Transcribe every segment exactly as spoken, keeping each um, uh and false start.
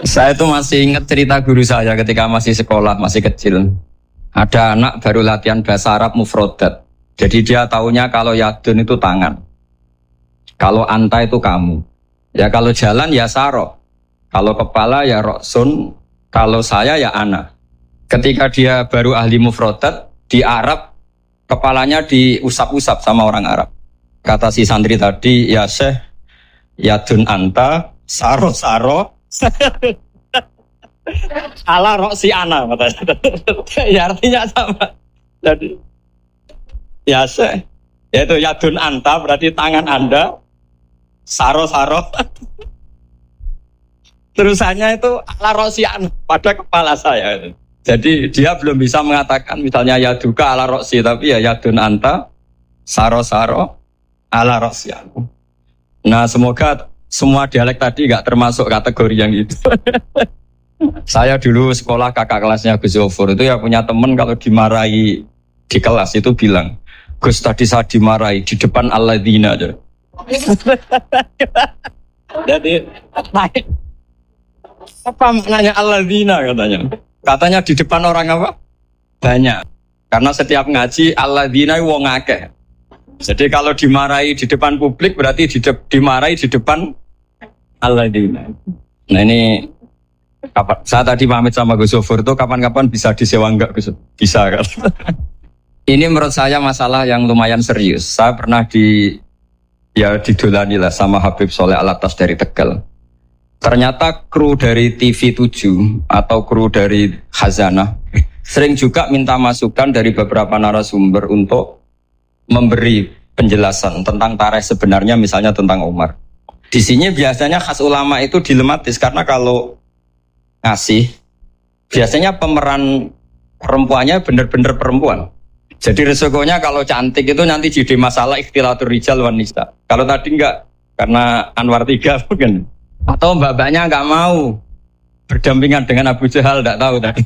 Saya tuh masih ingat cerita guru saya ketika masih sekolah, masih kecil. Ada anak baru latihan bahasa Arab mufrodat. Jadi dia taunya kalau yadun itu tangan. Kalau anta itu kamu. Ya kalau jalan ya saro. Kalau kepala ya roksun. Kalau saya ya ana. Ketika dia baru ahli mufrodat, di Arab kepalanya diusap-usap sama orang Arab. Kata si santri tadi, ya syekh, yadun anta, saro-saro. Ala roksi ana katanya. Ya artinya sama. Jadi ya syekh, yaitu yadun anta berarti tangan Anda, saro-saro. Terusannya itu ala roksi ana pada kepala saya. Jadi dia belum bisa mengatakan misalnya yaduka ala roksi, tapi ya yadun anta, saro-saro, ala roksi ana. Nah semoga semua dialek tadi gak termasuk kategori yang itu. Saya dulu sekolah kakak kelasnya Gus Zofur itu ya punya teman kalau dimarahi di kelas itu bilang, Gus tadi saya dimarahi di depan alladzina aja. Jadi apa maknanya alladzina katanya? Katanya di depan orang apa? Banyak. Karena setiap ngaji alladzina wong akeh. Jadi kalau dimarahi di depan publik berarti di de- dimarahi di depan alladzina. Nah ini kapan, saya tadi pamit sama Gus Zofur itu kapan-kapan bisa disewa enggak Gus? Bisa kan? Ini menurut saya masalah yang lumayan serius. Saya pernah di ya didolani lah sama Habib Soleh Alatas dari Tegal. Ternyata kru dari T V tujuh atau kru dari Khazanah sering juga minta masukan dari beberapa narasumber untuk memberi penjelasan tentang tarikh sebenarnya, misalnya tentang Umar. Di sini biasanya khas ulama itu dilematis karena kalau ngasih biasanya pemeran perempuannya benar-benar perempuan. Jadi resikonya kalau cantik itu nanti jadi masalah ikhtilatur rijal wan nisa. Kalau tadi enggak, karena Anwar tiga mungkin. Atau mbak-mbaknya enggak mau berdampingan dengan Abu Jahal, enggak tahu tadi.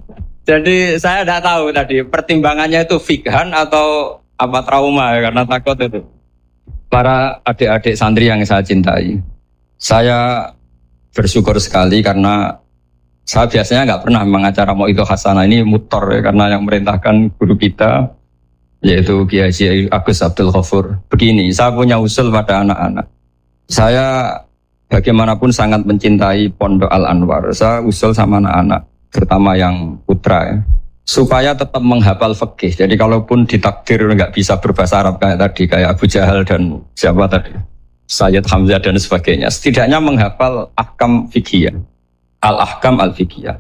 Jadi saya enggak tahu tadi pertimbangannya itu fikhan atau apa trauma ya, karena takut itu. Para adik-adik santri yang saya cintai, saya bersyukur sekali karena saya biasanya nggak pernah mengacara mau itu hasanah ini mutor ya, karena yang merintahkan guru kita yaitu Kiai Haji Agus Abdul Ghafur. Begini, saya punya usul pada anak-anak. Saya bagaimanapun sangat mencintai Pondok Al Anwar. Saya usul sama anak-anak, terutama yang putra ya, supaya tetap menghafal fikih. Jadi kalaupun ditakdir nggak bisa berbahasa Arab kayak tadi, kayak Abu Jahal dan siapa tadi, Sayyid Hamzah dan sebagainya, setidaknya menghafal ahkam fikih, al-ahkam al-fikih.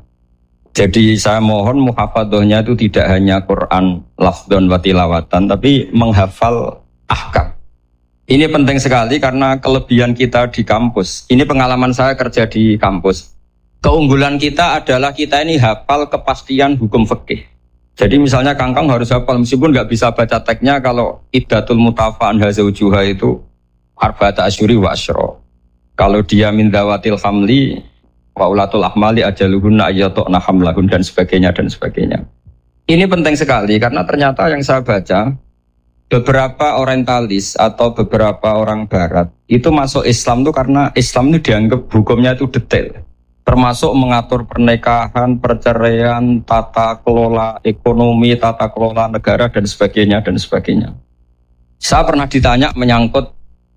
Jadi saya mohon muhafadzahnya itu tidak hanya Quran lafdhan wa tilawatan, tapi menghafal ahkam. Ini penting sekali karena kelebihan kita di kampus. Ini pengalaman saya kerja di kampus. Keunggulan kita adalah kita ini hafal kepastian hukum fikih. Jadi misalnya Kangkang harus hafal meskipun nggak bisa baca teksnya, kalau iddatul mutafa'an hazaujuha itu arba'ata asyuri wa asyra. Kalau dia min dawatil hamli wa ulatul ahmali ajaluhunna ayyatuna hamlahun dan sebagainya dan sebagainya. Ini penting sekali karena ternyata yang saya baca beberapa orientalis atau beberapa orang barat itu masuk Islam itu karena Islam itu dianggap hukumnya itu detail. Termasuk mengatur pernikahan, perceraian, tata kelola ekonomi, tata kelola negara dan sebagainya dan sebagainya. Saya pernah ditanya menyangkut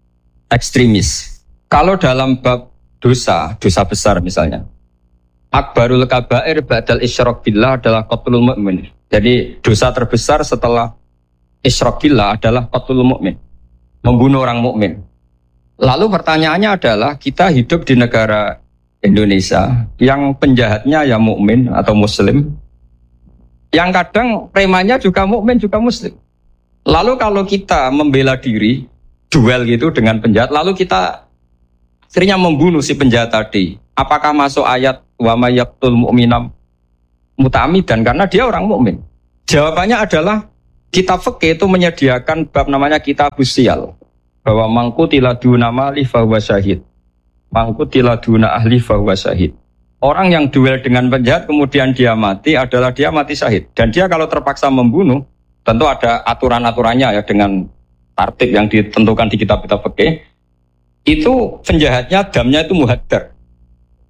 ekstremis. Kalau dalam bab dosa, dosa besar misalnya, akbarul kabair ba'dal isyrak billah adalah qatlul mu'min. Jadi dosa terbesar setelah isyrak billah adalah qatlul mu'min, membunuh orang mukmin. Lalu pertanyaannya adalah kita hidup di negara Indonesia yang penjahatnya ya mukmin atau muslim, yang kadang premannya juga mukmin juga muslim. Lalu kalau kita membela diri duel gitu dengan penjahat, lalu kita akhirnya membunuh si penjahat tadi, apakah masuk ayat wa may yaqtul mu'mina muta'ammidan karena dia orang mukmin? Jawabannya adalah kitab fikih itu menyediakan bab namanya kitabus siyal, bahwa mangqutila duna mali fa huwa syahid. Mangkutila duna ahli fahuwa syahid. Orang yang duel dengan penjahat kemudian dia mati adalah dia mati syahid. Dan dia kalau terpaksa membunuh, tentu ada aturan-aturannya ya dengan tartib yang ditentukan di kitab-kitab fikih. Itu penjahatnya damnya itu muhaddar.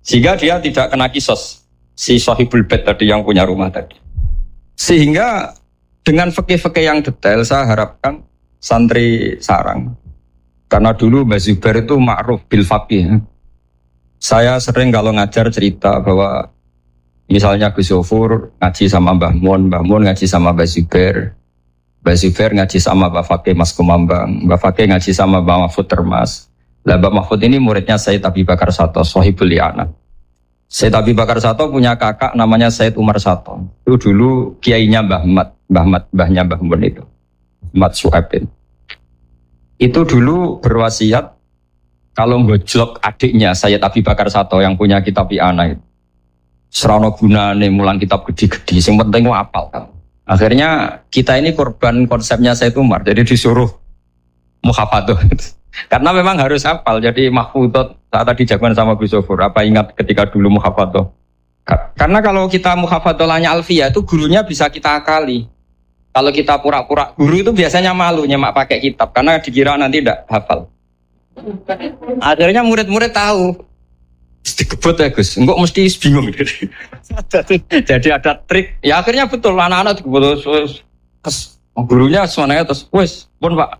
Sehingga dia tidak kena kisos. Si sahibul bait tadi yang punya rumah tadi. Sehingga dengan fikih-fikih yang detail saya harapkan santri sarang. Karena dulu Mbak Zubair itu ma'ruf bil faqih. Saya sering kalau ngajar cerita bahwa misalnya Gus Zofur ngaji sama Mbah Mun, Mbah Mun ngaji sama Mbak Zubair, Mbak Zubair ngaji sama Mbak Fakih Mas Kumambang, Mbak Fakih ngaji sama Mbak Mahfud Termas. Lah Mbak Mahfud ini muridnya Sayyid Abi Bakar Sato, Sohibul Li'ana. Sayyid Abi Bakar Sato punya kakak namanya Sayyid Umar Sato. Itu dulu kiainya Mbah Mat, Mbah Mat, mbahnya Mbah Mun itu, Mat Su'abin. Itu dulu berwasiat kalau ngojlok adiknya Sayyid Abi Bakar Sato yang punya kitab Li'ana itu. Serana gunane mulang kitab gede-gede, sing penting apal kan. Akhirnya kita ini korban konsepnya Sayyid Umar, jadi disuruh muhafadzah. Karena memang harus hafal, jadi mahfudot saat tadi jagoan sama Gus Zofur. Apa ingat ketika dulu muhafadzah? Karena kalau kita muhafadzahnya alfiyah itu gurunya bisa kita akali. Kalau kita pura-pura guru itu biasanya malu nyemak pakai kitab karena dikira nanti tidak hafal. Akhirnya murid-murid tahu. Dikebut ya Gus, enggak mesti bingung. Jadi ada trik. Ya akhirnya betul anak-anak dikebut terus gurunya semuanya terus, wes pun Pak.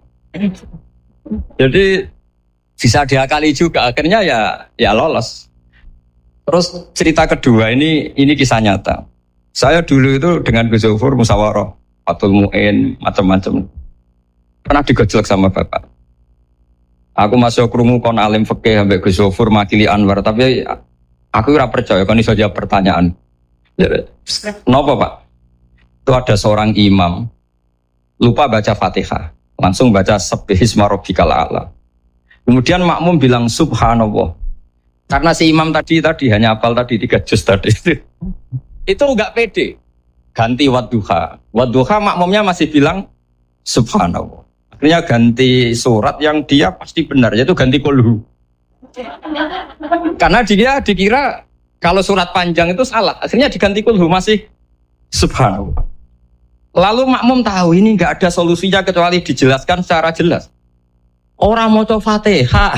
Jadi bisa diakali juga. Akhirnya ya ya lolos. Terus cerita kedua ini ini kisah nyata. Saya dulu itu dengan Gus Zofur musyawarah, Fatul Mu'in, macam-macam. Pernah digojlok sama Bapak. Aku masuk krungu kon alim fikih ambek Gus Zofur makili Anwar, tapi aku ora percaya kon iso jawab pertanyaan. Napa, Pak? Itu ada seorang imam lupa baca Fatihah, langsung baca Subbihisma rabbikal a'la. Kemudian makmum bilang subhanallah. Karena si imam tadi tadi hanya hafal tadi tiga juz tadi. Itu enggak pede. Ganti wadduha. Wadduha makmumnya masih bilang subhanallah. Akhirnya ganti surat yang dia pasti benar, yaitu ganti kulhu. Karena dia dikira kalau surat panjang itu salah, akhirnya diganti kulhu masih subhanallah. Lalu makmum tahu ini nggak ada solusinya kecuali dijelaskan secara jelas. Orang mau coba Fatihah.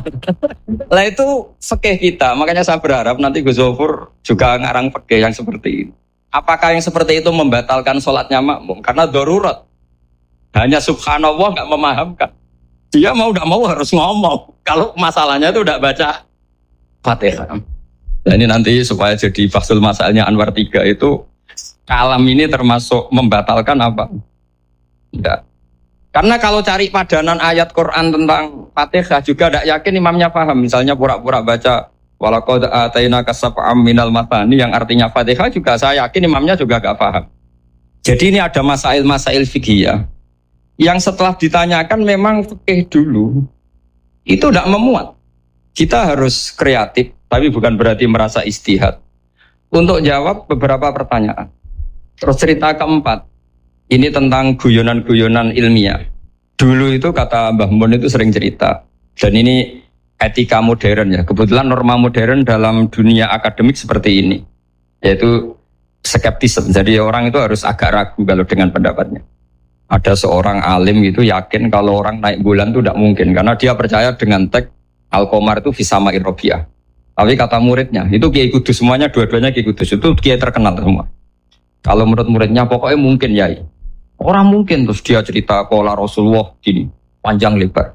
Lah itu fikih kita, makanya saya berharap nanti Gus Zofur juga ngarang fikih yang seperti ini. Apakah yang seperti itu membatalkan sholatnya makmum? Karena darurat. Hanya subhanallah nggak memahamkan. Dia mau nggak mau harus ngomong. Kalau masalahnya itu udah baca Fatihah. Nah ini nanti supaya jadi fasul masalahnya Anwar tiga itu kalam ini termasuk membatalkan apa? Enggak. Karena kalau cari padanan ayat Quran tentang Fatihah juga tidak yakin imamnya paham. Misalnya pura-pura baca walaqad atainaka sab'am minal mathani yang artinya Fatihah juga saya yakin imamnya juga nggak paham. Jadi ini ada masail-masail fiqhiyah yang setelah ditanyakan memang fikih dulu itu tidak memuat. Kita harus kreatif, tapi bukan berarti merasa istihad untuk jawab beberapa pertanyaan. Terus cerita keempat, ini tentang guyonan-guyonan ilmiah. Dulu itu kata Mbah Mun itu sering cerita, dan ini etika modern ya. Kebetulan norma modern dalam dunia akademik seperti ini, yaitu skeptisme. Jadi orang itu harus agak ragu kalau dengan pendapatnya. Ada seorang alim itu yakin kalau orang naik bulan itu tidak mungkin karena dia percaya dengan teks Al-Qamar itu fisama irrobiah. Tapi kata muridnya itu Kiai Kudus, semuanya dua-duanya Kiai Kudus itu Kiai terkenal semua. Kalau menurut muridnya pokoknya mungkin ya. Orang mungkin terus dia cerita pola Rasulullah gini panjang lebar.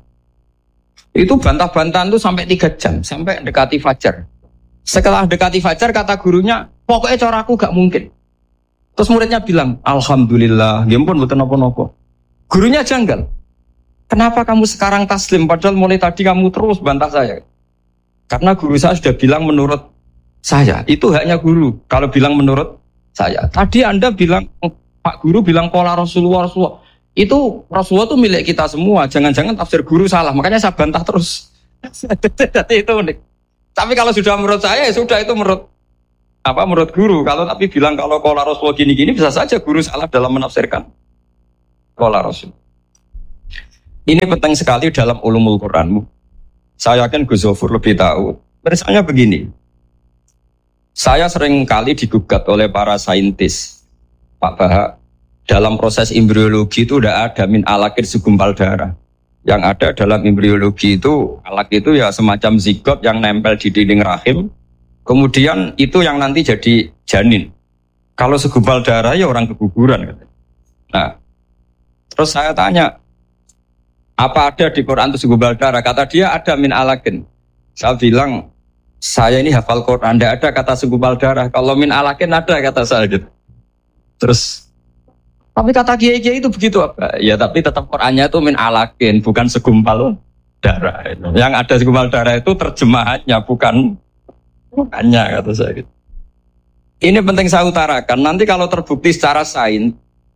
Itu bantah-bantahan itu sampai tiga jam sampai dekati fajar. Setelah dekati fajar kata gurunya pokoknya cara aku gak mungkin. Terus muridnya bilang, alhamdulillah, ya pun betul nopo-nopo. Gurunya janggal. Kenapa kamu sekarang taslim, padahal mulai tadi kamu terus bantah saya? Karena guru saya sudah bilang menurut saya, itu haknya guru. Kalau bilang menurut saya. Tadi Anda bilang, Pak Guru bilang pola Rasulullah, Rasulullah. Itu Rasulullah itu milik kita semua, jangan-jangan tafsir guru salah. Makanya saya bantah terus. Jadi itu unik. Tapi kalau sudah menurut saya, ya sudah itu menurut apa menurut guru. Kalau tapi bilang kalau qala Rasul gini-gini bisa saja guru salah dalam menafsirkan qala Rasul. Ini penting sekali dalam ulumul Quran. Saya yakin Gus Zofur lebih tahu. Misalnya begini. Saya sering kali digugat oleh para saintis Pak Bahak dalam proses embriologi itu udah ada min alakir segumpal darah. Yang ada dalam embriologi itu alak itu ya semacam zigot yang nempel di dinding rahim. Kemudian itu yang nanti jadi janin. Kalau segumpal darah ya orang keguguran. Nah, terus saya tanya, apa ada di Quran itu segumpal darah? Kata dia ada min alakin. Saya bilang, saya ini hafal Quran, tidak ada kata segumpal darah. Kalau min alakin ada kata saya gitu. Terus, tapi kata kiai-kiai itu begitu apa? Ya tapi tetap Qurannya itu min alakin, bukan segumpal darah. Yang ada segumpal darah itu terjemahannya, bukan bukannya kata saya gitu. Ini penting saya utarakan. Nanti kalau terbukti secara sains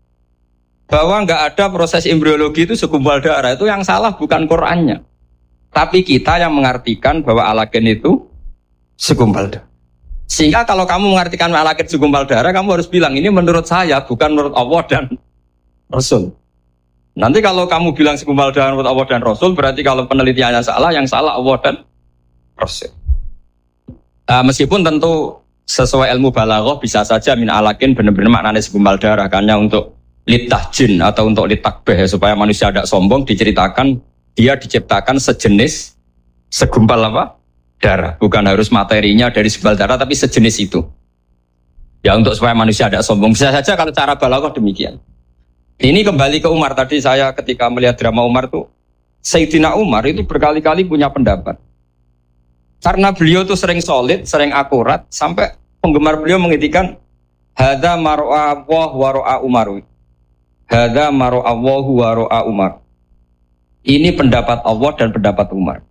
bahwa nggak ada proses embriologi itu segumpal darah, itu yang salah bukan Qurannya, tapi kita yang mengartikan bahwa alakin itu segumpal darah. Sehingga kalau kamu mengartikan alakin segumpal darah, kamu harus bilang ini menurut saya, bukan menurut Allah dan Rasul. Nanti kalau kamu bilang segumpal darah menurut Allah dan Rasul, berarti kalau penelitiannya salah, yang salah Allah dan Rasul. Nah, meskipun tentu sesuai ilmu balaghah bisa saja min alakin benar-benar maknanya segumpal darah, karena untuk litahjin atau untuk litakbeh supaya manusia tidak sombong, diceritakan dia diciptakan sejenis segumpal apa? Darah. Bukan harus materinya dari segumpal darah, tapi sejenis itu. Ya untuk supaya manusia tidak sombong. Bisa saja kalau cara balaghah demikian. Ini kembali ke Umar. Tadi saya ketika melihat drama Umar tuh, Sayyidina Umar itu berkali-kali punya pendapat. Karena beliau tuh sering solid, sering akurat, sampai penggemar beliau mengintikan hadza mar'a Allah wa ra'a Umar. Hadza mar'a Allah wa ra'a Umar. Ini pendapat Allah dan pendapat Umar.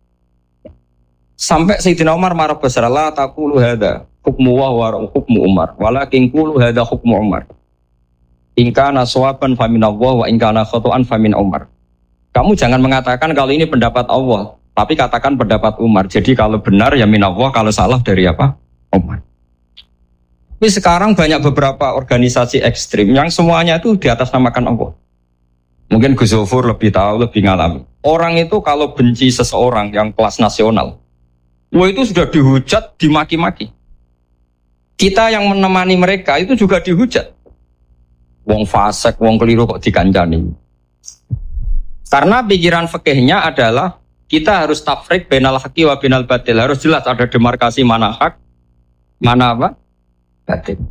Sampai Sayyidina Umar marah besar, la taqulu hadza hukmu wa wa hukmu Umar, walakin qulu hadza hukmu Umar. In kana sawaban fa min Allah wa in kana khata'an fa min Umar. Kamu jangan mengatakan kalau ini pendapat Allah, tapi katakan pendapat Umar. Jadi kalau benar ya min Allah, kalau salah dari apa? Umar. Tapi sekarang banyak beberapa organisasi ekstrim yang semuanya itu di atas namakan Allah. Mungkin Gus Zofur lebih tahu, lebih ngalami. Orang itu kalau benci seseorang yang kelas nasional, wah itu sudah dihujat, dimaki-maki. Kita yang menemani mereka itu juga dihujat. Wong fasik, wong keliru kok dikancani. Karena pikiran fikihnya adalah kita harus tafrik bainal haqqi wa bainal batil. Harus jelas ada demarkasi mana hak, mana apa? Batil.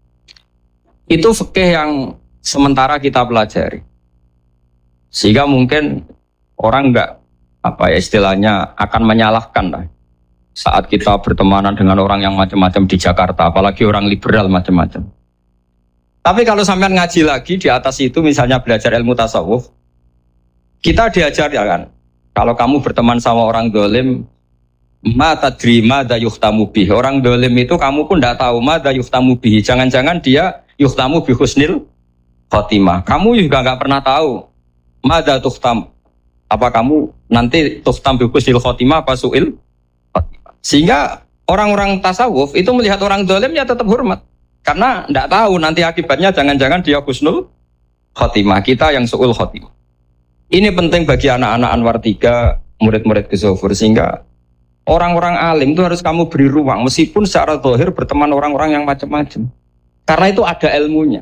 Itu fikih yang sementara kita pelajari. Sehingga mungkin orang enggak apa ya istilahnya akan menyalahkan lah saat kita bertemanan dengan orang yang macam-macam di Jakarta, apalagi orang liberal macam-macam. Tapi kalau sampean ngaji lagi di atas itu, misalnya belajar ilmu tasawuf, kita diajarkan kalau kamu berteman sama orang dolim, ma tadri ma da yuhtamu bih. Orang dolim itu kamu pun tidak tahu ma da yuhtamu bih. Jangan-jangan dia yuhtamu bi husnil khotimah. Kamu juga nggak pernah tahu ma da tuhtam. Apa kamu nanti tuhtam bi husnil khotimah apa suil khotimah. Sehingga orang-orang tasawuf itu melihat orang dolim ya tetap hormat. Karena tidak tahu nanti akibatnya jangan-jangan dia husnul khotimah, kita yang suul khotimah. Ini penting bagi anak-anak Anwar tiga, murid-murid Gus Zofur, sehingga orang-orang alim itu harus kamu beri ruang, meskipun secara zahir berteman orang-orang yang macam-macam. Karena itu ada ilmunya.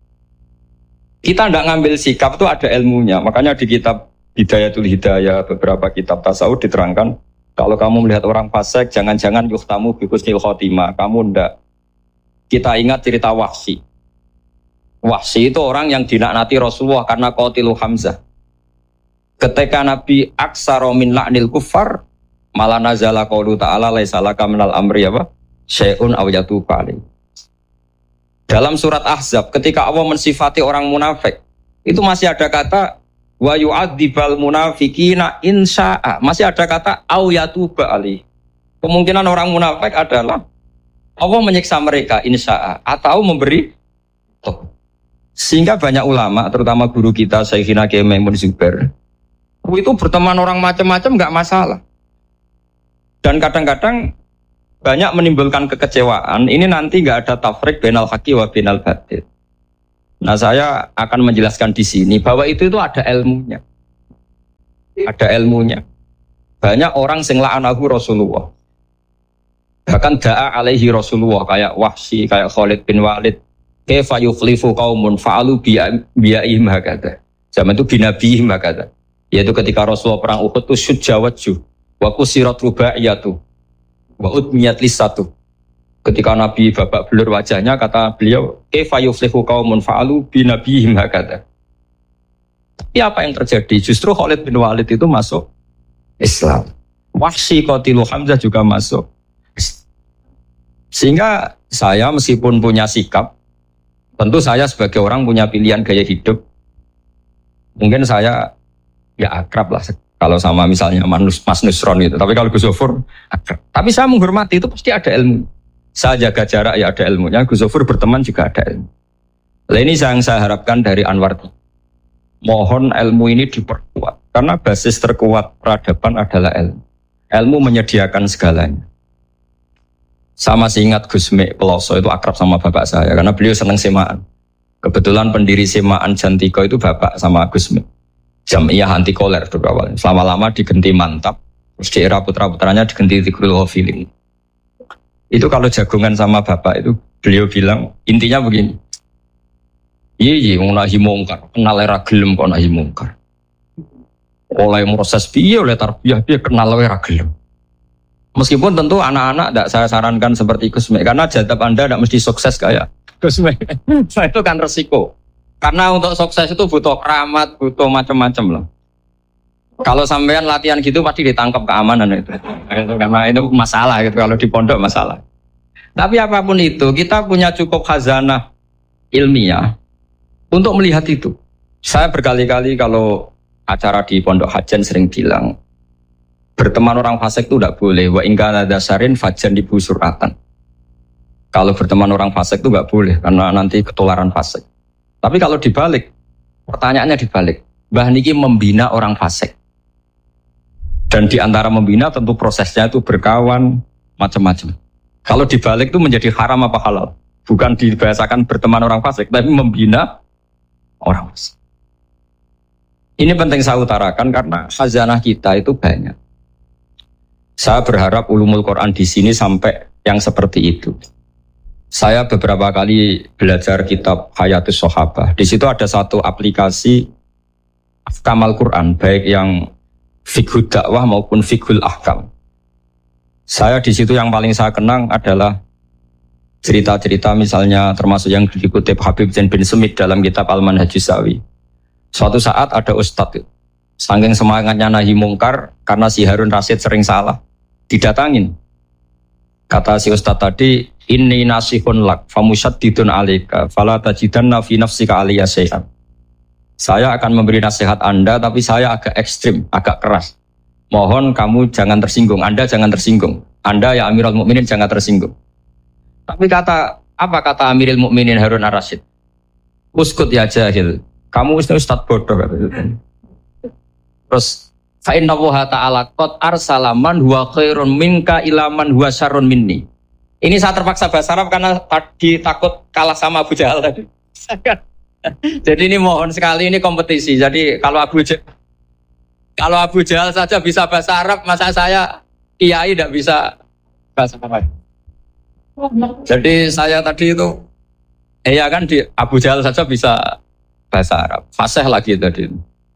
Kita tidak ngambil sikap, itu ada ilmunya. Makanya di kitab Hidayatul Hidayah, beberapa kitab tasawuf diterangkan, kalau kamu melihat orang fasik, jangan-jangan yuhtamu bi husnil khotimah, kamu tidak. Kita ingat cerita Wahsy. Wahsy itu orang yang dilaknati Rasulullah karena qatilu Hamzah. Ketika Nabi aksara min la'nil kuffar, malah nazala qaulu ta'ala laisa laka minal amri apa? Syai'un aw yatuba alaih. Dalam surat Ahzab ketika Allah mensifati orang munafik, itu masih ada kata wa yu'adzibal munafiqina insya'a. Masih ada kata aw yatuba alaih. Kemungkinan orang munafik adalah Allah menyiksa mereka insya'a atau memberi toh. Sehingga banyak ulama, terutama guru kita Syekhina Kiai Maimun Zubair, itu berteman orang macam-macam nggak masalah. Dan kadang-kadang banyak menimbulkan kekecewaan. Ini nanti nggak ada tafrik bainal haqqi wa bainal batil. Nah, saya akan menjelaskan di sini bahwa itu itu ada ilmunya. Ada ilmunya. Banyak orang sing la'anahu Rasulullah. Bahkan da'a alaihi Rasulullah kayak Wahsy, kayak Khalid bin Walid. Kaifa yuflifu qaumun fa'alu bi'ihim hakadha. Zaman itu binabihim hakadha. Yaitu ketika Rasulullah perang Uhud itu syujja wajhu wa kusirat rubaiyatu wa udmiyat lisatu. Ketika Nabi babak belur wajahnya, kata beliau, kaifa yuflihu qaumun fa'alu bi nabiyhim hakadha. Tapi apa yang terjadi? Justru Khalid bin Walid itu masuk Islam. Wahsy qatilu Hamzah juga masuk. Sehingga saya meskipun punya sikap, tentu saya sebagai orang punya pilihan gaya hidup. Mungkin saya ya akrab lah kalau sama misalnya Mas Nusron gitu. Tapi kalau Gus Zofur akrab. Tapi saya menghormati, itu pasti ada ilmu. Saya jaga jarak ya ada ilmunya. Gus Zofur berteman juga ada ilmu. Nah, ini yang saya harapkan dari Anwar. Mohon ilmu ini diperkuat. Karena basis terkuat peradaban adalah ilmu. Ilmu menyediakan segalanya. Saya masih ingat Gus Mek Peloso itu akrab sama bapak saya. Karena beliau senang semaan. Kebetulan pendiri semaan Jantiko itu bapak sama Gus Mek. Jamiyah anti koler dulu awalnya. Selama-lama digenti Mantap. Terus di era putra-putranya digenti Tigrul Ghafilin. Itu kalau jagungan sama bapak itu beliau bilang intinya begini. Iya iya mau nahi mungkar, kenal era gelem kok nahi mungkar. Oleh proses piye oleh tarbiyah piye kenal era gelem. Meskipun tentu anak-anak tidak saya sarankan seperti Gus Mek karena jadab Anda tidak mesti sukses kayak Gus Mek. Nah, itu kan resiko. Karena untuk sukses itu butuh keramat, butuh macam-macam loh. Kalau sampean latihan gitu pasti ditangkap keamanan itu. Itu karena itu masalah gitu kalau di pondok masalah. Tapi apapun itu kita punya cukup khazanah ilmiah untuk melihat itu. Saya berkali-kali kalau acara di Pondok Hajan sering bilang berteman orang fasik itu tidak boleh. Wa in kana dasarin fajan dibu suratan. Kalau berteman orang fasik itu tidak boleh karena nanti ketularan fasik. Tapi kalau dibalik, pertanyaannya dibalik. Mbah niki membina orang fasik. Dan di antara membina tentu prosesnya itu berkawan macam-macam. Kalau dibalik itu menjadi haram apa halal? Bukan dibahasakan berteman orang fasik, tapi membina orang fasik. Ini penting saya utarakan karena khazanah kita itu banyak. Saya berharap ulumul Quran di sini sampai yang seperti itu. Saya beberapa kali belajar kitab Hayatus Sahabah. Di situ ada satu aplikasi Kamal Quran, baik yang fiqhud dakwah maupun fiqhul ahkam. Saya di situ yang paling saya kenang adalah cerita-cerita misalnya termasuk yang dikutip Habib Zain bin Semit dalam kitab Al-Manhajus Sawi. Suatu saat ada ustadz, saking semangatnya nahi mungkar karena si Harun Rasid sering salah, didatangin. Kata si ustadz tadi, inni nasihun lak famusyaddidun alika fala tajidanna fi nafsika aliyya syai'an. Saya akan memberi nasihat Anda, tapi saya agak ekstrim, agak keras. Mohon kamu jangan tersinggung, Anda jangan tersinggung. Anda ya Amirul Mukminin jangan tersinggung. Tapi kata apa kata Amirul Mukminin Harun Ar-Rasyid? Uskut ya jahil. Kamu ustaz bodoh kata itu. Terus fa inna Allaha ta'ala qad arsala man huwa khairun minka ila man huwa syarrun minni. Ini saya terpaksa bahasa Arab karena tadi takut kalah sama Abu Jahal tadi. Jadi ini mohon sekali ini kompetisi. Jadi kalau Abu Jahal, kalau Abu Jahal saja bisa bahasa Arab, masa saya kiai tidak bisa bahasa Arab. Jadi saya tadi itu, eh ya kan di Abu Jahal saja bisa bahasa Arab. Fasih lagi tadi.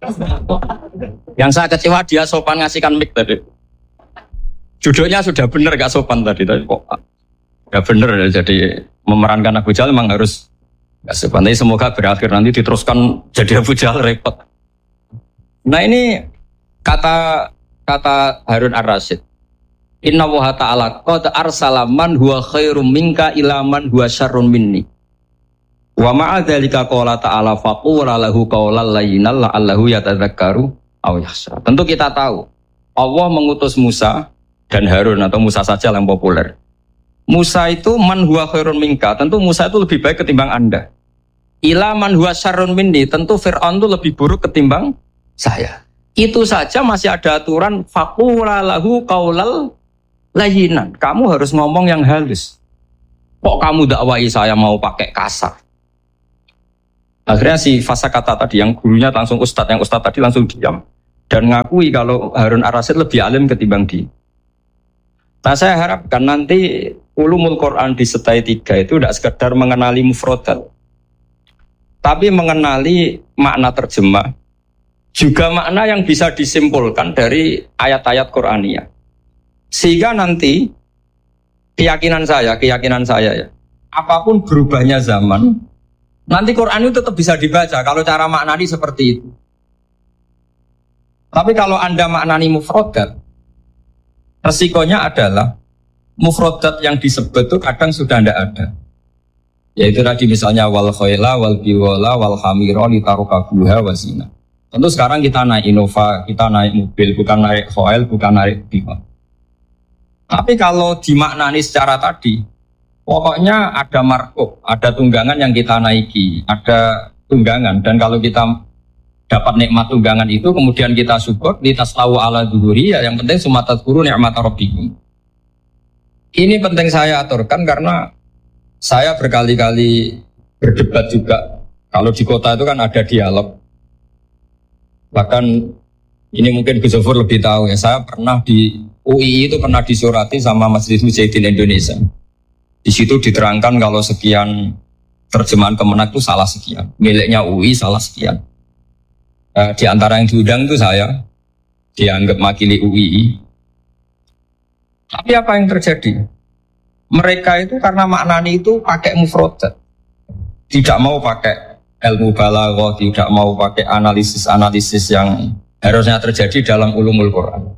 Yang saya kecewa dia sopan ngasihkan mic tadi. Judulnya sudah benar gak sopan tadi. Tadi kok gak benar ya. Jadi memerankan Abu Jahal memang harus gak sopan. Tapi semoga berakhir nanti diteruskan jadi Abu Jahal repot. Nah ini kata kata Harun Ar-Rasyid. Inna Allaha ta'ala qad arsala man huwa khairum minka ila man huwa syarrun minni. Wa ma'a dzalika qala ta'ala faqula lahu qawlan layyinan la'allahu yatadzakkaru aw yakhsha. Tentu kita tahu Allah mengutus Musa dan Harun atau Musa saja yang populer. Musa itu man huwa khairun minka, tentu Musa itu lebih baik ketimbang Anda. Ila man huwa syarrun minni, tentu Fir'aun itu lebih buruk ketimbang saya. Itu saja masih ada aturan faqula lahu qawlan layyinan. Kamu harus ngomong yang halus. Kok kamu dakwai saya mau pakai kasar? Akhirnya si fasa kata tadi yang gurunya langsung ustadz, yang ustadz tadi langsung diam dan ngakui kalau Harun Ar-Rasyid lebih alim ketimbang dia. Nah saya harapkan nanti ulumul Quran di setai tiga itu tidak sekedar mengenali mufrodat, tapi mengenali makna terjemah, juga makna yang bisa disimpulkan dari ayat-ayat Qur'aniyah. Sehingga nanti keyakinan saya, keyakinan saya ya. Apapun berubahnya zaman, nanti Quran itu tetap bisa dibaca kalau cara maknani seperti itu. Tapi kalau Anda maknani mufrodat, resikonya adalah mufrodat yang disebut itu kadang sudah tidak ada. Yaitu tadi misalnya wal khayla wal biwala wal hamira litarukabuha wasina. Tentu sekarang kita naik Innova, kita naik mobil, bukan naik khayl, bukan naik biwala. Tapi kalau dimaknani secara tadi, pokoknya ada markup, ada tunggangan yang kita naiki, ada tunggangan. Dan kalau kita dapat nikmat tunggangan itu, kemudian kita syukur, litaslawu ala dhuhuri, ya yang penting sumatat guru ni'mat rabbikum. Ini penting saya aturkan karena saya berkali-kali berdebat juga. Kalau di kota itu kan ada dialog. Bahkan ini mungkin Gus Zofur lebih tahu ya. Saya pernah di U I I itu pernah disurati sama Majelis Mujahidin Indonesia. Di situ diterangkan kalau sekian terjemahan Kemenak itu salah sekian, miliknya U I salah sekian. Eh, di antara yang diundang itu saya, dianggap makili U I I. Tapi apa yang terjadi? Mereka itu karena maknani itu pakai mufrodat, tidak mau pakai ilmu balaghah, tidak mau pakai analisis-analisis yang harusnya terjadi dalam ulumul Quran.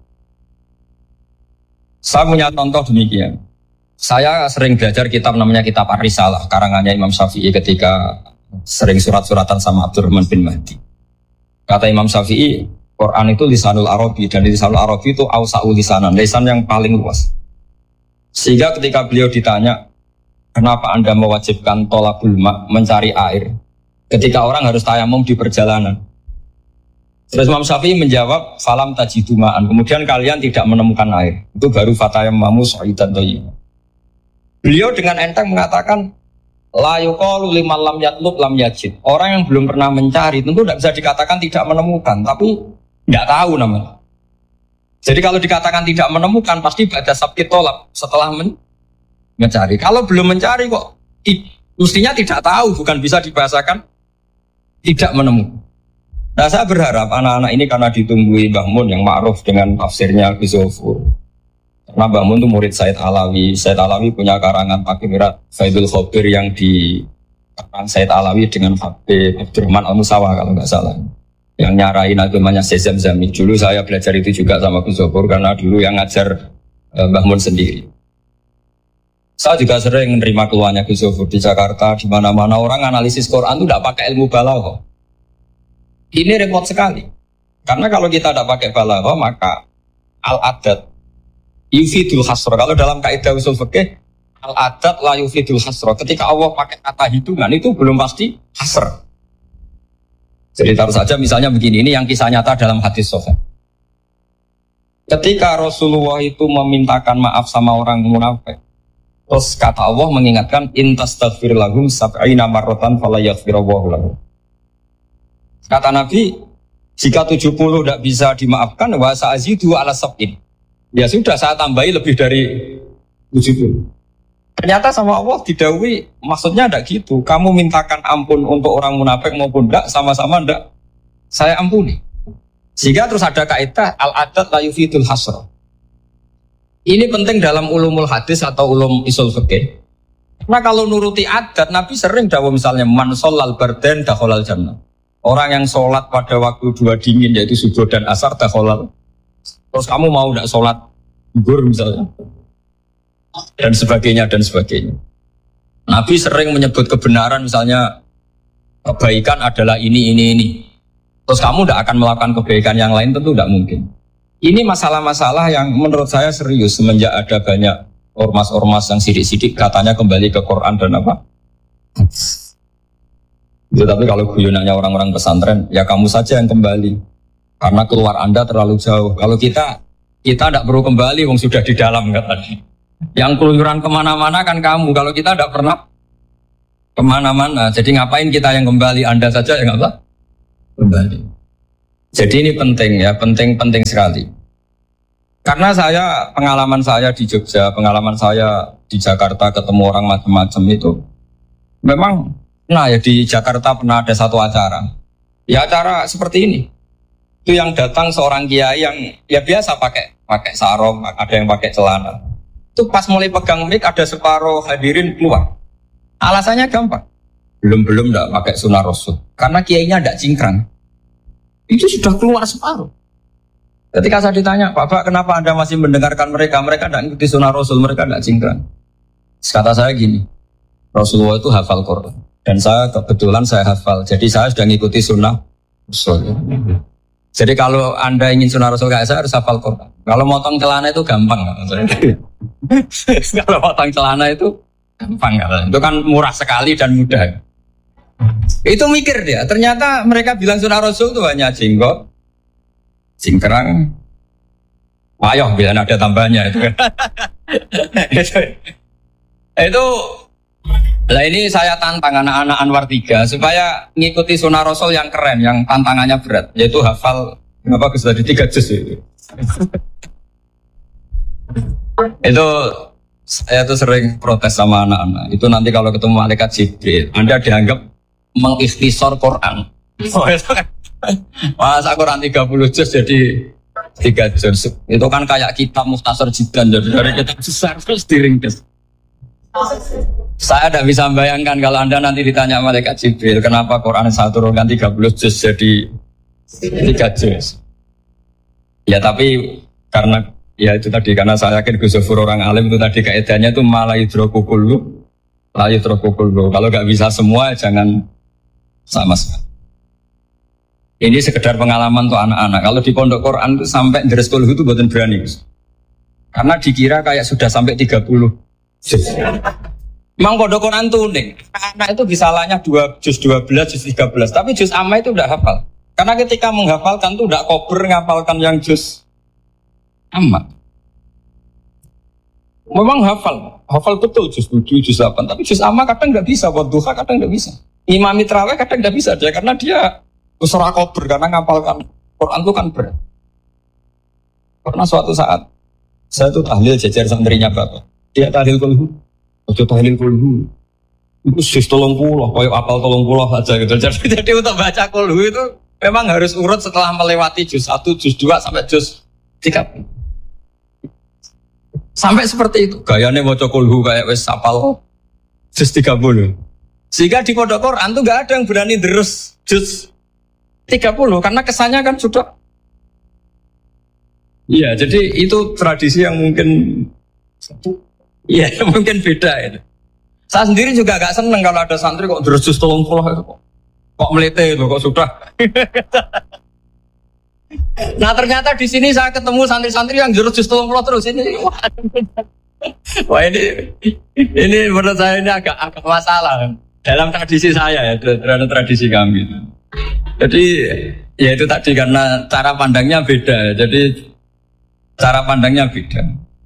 Saya punya contoh demikian. Saya sering belajar kitab namanya kitab Ar-Risalah, karangannya Imam Syafi'i ketika sering surat-suratan sama Abdurrahman bin Mahdi. Kata Imam Syafi'i, Quran itu lisanul Arabi, dan lisanul Arabi itu awsa'ul lisanan, lisan yang paling luas. Sehingga ketika beliau ditanya, kenapa Anda mewajibkan tolabul ma, mencari air, ketika orang harus tayamum di perjalanan? Terus Imam Syafi'i menjawab, falam tajidu ma'an, kemudian kalian tidak menemukan air, itu baru fatayammamu sa'idan thayyiban. Beliau dengan enteng mengatakan, la yuqalu liman lam yatlub lam yajid. Orang yang belum pernah mencari tentu tidak bisa dikatakan tidak menemukan, tapi tidak tahu namanya. Jadi kalau dikatakan tidak menemukan, pasti pada sabkit tolak setelah men mencari. Kalau belum mencari kok, mestinya tidak tahu, bukan bisa dibahasakan tidak menemukan. Nah, saya berharap anak-anak ini karena ditunggui Mbah Mun yang ma'ruf dengan tafsirnya Gus Zofur. Karena Mbah Mun itu murid Said Alawi. Said Alawi punya karangan Takirat Faidul Khobir yang di karang Said Alawi dengan Habib Abdurrahman Al-Musawa kalau nggak salah. Yang nyarain agamanya Syekh Zamzami. Dulu saya belajar itu juga sama Gus Zofur karena dulu yang ngajar eh, Mbah Mun sendiri. Saya juga sering menerima keluhannya Gus Zofur di Jakarta, di mana-mana orang analisis Quran itu tidak pakai ilmu balaghah. Ini repot sekali. Karena kalau kita tidak pakai balaghah, maka al-adat yufidul hasra. Kalau dalam kaidah usul fikih, al-adat la yufidul hasra. Ketika Allah pakai kata hitungan itu belum pasti hasr. Jadi taruh saja misalnya begini, ini yang kisah nyata dalam hadis sahih. Ketika Rasulullah itu memintakan maaf sama orang munafik, terus kata Allah mengingatkan intastaghfir lahum sab'ina marratan fala yaghfirullahu lahum. Kata Nabi, jika tujuh puluh tidak bisa dimaafkan, wa sa'azidu ala sab'in. Ya sudah, saya tambahi lebih dari tujuh puluh. Ternyata sama Allah didhawuhi, maksudnya tidak gitu. Kamu mintakan ampun untuk orang munafik maupun tidak, sama-sama tidak saya ampuni. Sehingga terus ada kaidah al-adat la yufidul hasra. Ini penting dalam ulumul hadis atau ulum usul fikih. Karena kalau nuruti adat, Nabi sering dawuh misalnya man sholal bardan dakhalal jannah. Orang yang sholat pada waktu dua dingin yaitu subuh dan asar dakhalal. Terus kamu mau tidak sholat zuhur misalnya, dan sebagainya dan sebagainya. Nabi sering menyebut kebenaran, misalnya kebaikan adalah ini ini ini. Terus kamu tidak akan melakukan kebaikan yang lain, tentu tidak mungkin. Ini masalah-masalah yang menurut saya serius semenjak ada banyak ormas-ormas yang sidik-sidik katanya kembali ke Quran dan apa. Ya, tapi kalau guyonannya orang-orang pesantren, ya kamu saja yang kembali. Karena keluar Anda terlalu jauh. Kalau kita, kita tidak perlu kembali, wong sudah di dalam katanya. Yang keluyuran kemana-mana kan kamu. Kalau kita tidak pernah kemana-mana, jadi ngapain kita yang kembali? Anda saja yang apa? Kembali. Jadi ini penting ya, penting-penting sekali. Karena saya, pengalaman saya di Jogja, pengalaman saya di Jakarta ketemu orang macam-macam itu, memang, nah ya di Jakarta pernah ada satu acara. Ya acara seperti ini. Itu yang datang seorang kiai yang ya biasa pakai pakai sarung, ada yang pakai celana. Itu pas mulai pegang mic ada separuh hadirin keluar. Alasannya gampang. Belum-belum enggak pakai sunah rasul. Karena kiainya enggak cingkrang. Itu sudah keluar separuh. Ketika saya ditanya, Bapak kenapa Anda masih mendengarkan mereka? Mereka enggak ngikuti sunah rasul, mereka enggak cingkrang. Kata saya gini, Rasulullah itu hafal Quran. Dan saya kebetulan saya hafal. Jadi saya sudah ngikuti sunnah rasul. Jadi kalau Anda ingin sunnah rasul kayak saya harus hafal Quran. Kalau motong celana itu gampang. Kalau motong celana itu gampang. Itu kan murah sekali dan mudah. Itu mikir dia. Ternyata mereka bilang sunnah rasul itu hanya jenggot, cingkrang, wayoh bila ada tambahnya itu. itu, itu lah ini saya tantang anak-anak Anwar tiga supaya ngikuti sunnah rasul yang keren, yang tantangannya berat, yaitu hafal apa dari tiga juz itu. Itu saya tuh sering protes sama anak-anak. Itu nanti kalau ketemu malaikat Jibril, Anda dianggap mengikhtisar Quran. Oh, itu kan. Masa Quran tiga puluh juz jadi tiga juz. Itu kan kayak kitab Mukhtasar Jidan, jadi dari kitab besar terus diringkas. Saya tidak bisa membayangkan kalau Anda nanti ditanya malaikat Jibril, kenapa Quran saya turunkan tiga puluh juz jadi tiga juz. Ya tapi karena ya itu tadi, karena saya yakin Gus Zofur orang alim itu tadi kaidahnya itu malah hidrokukulu, malah hidrokukulu. Kalau nggak bisa semua jangan sama sekali. Ini sekedar pengalaman untuk anak-anak. Kalau di pondok Quran itu sampai deres kulhu itu buatan berani. Karena dikira kayak sudah sampai tiga puluh juz. Memang pondok Quran itu unik. Anak itu bisalahnya dua juz dua belas, juz tiga belas. Tapi juz amma itu udah hafal. Karena ketika menghafalkan itu udah kober ngapalkan yang juz amma. Memang hafal. Hafal betul juz tujuh, juz delapan. Tapi juz amma kadang nggak bisa. Buat duha kadang nggak bisa. Imam Mitraweh kadang nggak bisa. Dia, karena dia usaha kober. Karena ngapalkan Quran itu kan berat. Pernah suatu saat saya tuh tahlil jajar santrinya Bapak. Dia tahlil kulhu. Ojo tahlil kulhu. Itu juz tolong puluh, kayak apal tolong puluh aja gitu. Jadi, jadi untuk baca kulhu itu memang harus urut setelah melewati juz satu, juz dua sampai juz tiga. Sampai seperti itu. Gayanya baca kulhu kayak wes apal juz tiga puluh. Sehingga di pondok Quran tuh enggak ada yang berani terus juz tiga puluh karena kesannya kan sudah. Iya, jadi itu tradisi yang mungkin iya, mungkin beda itu. Saya sendiri juga agak seneng kalau ada santri kok terus juz tolong puluh itu kok. Kok melete itu kok sudah. Nah ternyata di sini saya ketemu santri-santri yang jurus juz tolong puluh terus ini. Wah, wah ini ini menurut saya ini agak agak masalah dalam tradisi saya ya, dalam tradisi kami. Jadi ya itu tadi karena cara pandangnya beda. Jadi cara pandangnya beda.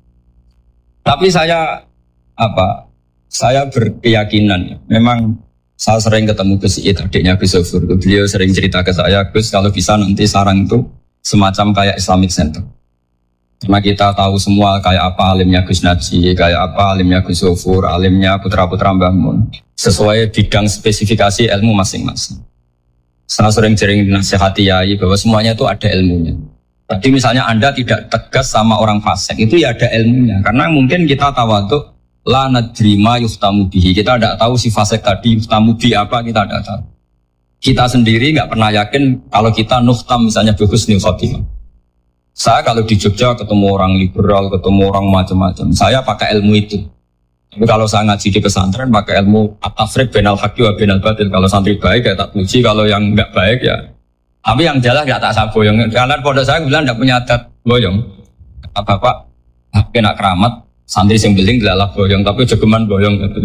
Tapi saya apa? Saya berkeyakinan memang saya sering ketemu Gus Iit, adiknya Gus Zofur. Beliau sering cerita ke saya, Gus kalau bisa nanti sarang itu semacam kayak Islamic Center. Karena kita tahu semua kayak apa alimnya Gus Najih, kayak apa alimnya Gus Zofur, alimnya putra-putra Mbah Mun. Sesuai bidang spesifikasi ilmu masing-masing. Saya sering-sering dinasihati yai bahwa semuanya itu ada ilmunya. Tadi misalnya Anda tidak tegas sama orang fasik, itu ya ada ilmunya. Karena mungkin kita tawaduk la nadrima yuftamu bihi. Kita tidak tahu si fasik tadi yuftamu bihi apa, kita tidak tahu. Kita sendiri nggak pernah yakin kalau kita nuhtam misalnya bihusnil khotimah. Saya kalau di Jogja ketemu orang liberal, ketemu orang macam-macam, saya pakai ilmu itu. Tapi kalau saya ngaji di pesantren pakai ilmu at-tafriq bainal haqqi wa bainal batil. Kalau santri baik ya tak puji, kalau yang nggak baik ya. Tapi yang jelas nggak tak saboyong. Karena pondok saya bilang nggak punya adat boyong. Kata bapak, kena keramat. Santri sing beling dilalah boyong, tapi jogeman boyong gitu.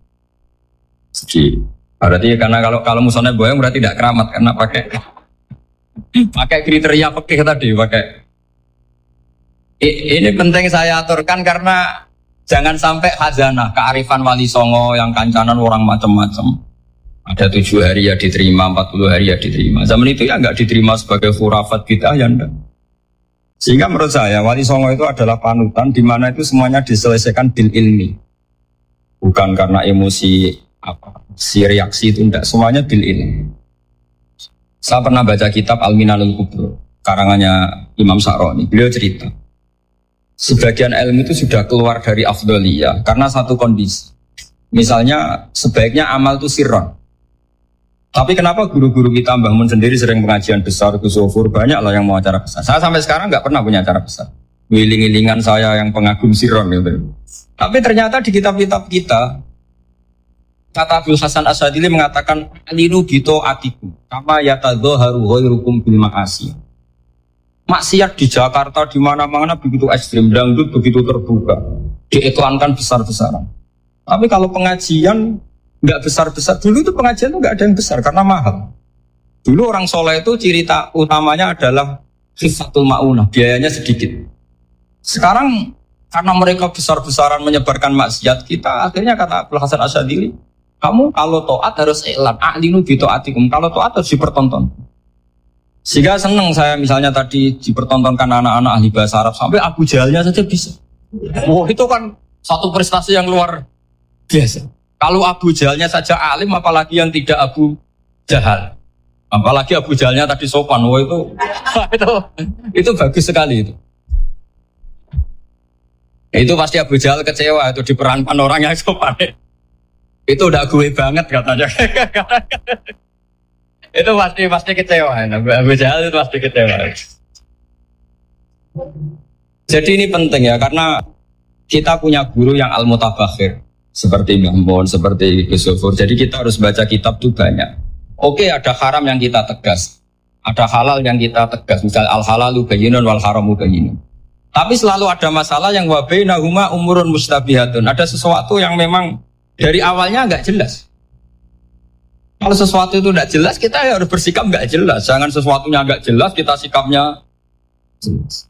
Jadi berarti karena kalau kalau musuhnya boyong berarti tidak keramat karena pakai pakai kriteria fikih tadi, pakai. I, ini penting saya aturkan karena jangan sampai khazanah kearifan wali songo yang kancanan orang macam-macam. Ada tujuh hari ya diterima, empat puluh hari ya diterima. Zaman itu ya nggak diterima sebagai khurafat kita ya enggak. Sehingga menurut saya wali songo itu adalah panutan di mana itu semuanya diselesaikan bil ilmi, bukan karena emosi apa si reaksi itu enggak, semuanya bil ilmi. Saya pernah baca kitab Al-Minanul Kubro karangannya Imam Sa'roni. Beliau cerita sebagian ilmu itu sudah keluar dari afdoliyah karena satu kondisi. Misalnya sebaiknya amal itu sirron. Tapi kenapa guru-guru kita Mbah Mun sendiri sering pengajian besar, Gus Sofur, banyak lah yang mau acara besar. Saya sampai sekarang nggak pernah punya acara besar. Wiling-wilingan saya yang pengagum sirron gitu. Tapi ternyata di kitab-kitab kita, kata Abdul Hasan Asyadili mengatakan alinu bito atiku kama yatadzaharu ghairukum bil ma'asi. Maksiat di Jakarta di mana-mana begitu ekstrim, dangdut begitu terbuka, diiklankan besar-besaran. Tapi kalau pengajian nggak besar-besar, dulu itu pengajian itu nggak ada yang besar karena mahal. Dulu orang soleh itu ciri utamanya adalah khifatul ma'unah, biayanya sedikit. Sekarang karena mereka besar-besaran menyebarkan maksiat, kita akhirnya kata Abdul Hasan Asyadili, kamu kalau to'at harus iklan, a'linu bi to'atikum, kalau to'at harus dipertonton. Sehingga senang saya misalnya tadi dipertontonkan anak-anak ahli bahasa Arab, sampai Abu Jahalnya saja bisa. Wah, itu kan satu prestasi yang luar biasa. Kalau Abu Jahalnya saja alim, apalagi yang tidak Abu Jahal. Apalagi Abu Jahalnya tadi sopan, wah itu, itu, itu bagus sekali itu. Itu pasti Abu Jahal kecewa itu diperankan orang yang sopan. Itu udah gue banget katanya. Itu pasti pasti kecewa. Abu Jahal itu pasti kecewa. Jadi ini penting ya, karena kita punya guru yang al-mutabakhir seperti Mbah Mun, seperti Gus Sofur. Jadi kita harus baca kitab tuh banyak. Oke, ada haram yang kita tegas, ada halal yang kita tegas. Misal al-halalu bayyinun wal haramu bayyinun. Tapi selalu ada masalah yang wa bainahuma umurun mustabihatun. Ada sesuatu yang memang dari awalnya enggak jelas. Kalau sesuatu itu enggak jelas, kita harus bersikap enggak jelas. Jangan sesuatunya enggak jelas, kita sikapnya jelas.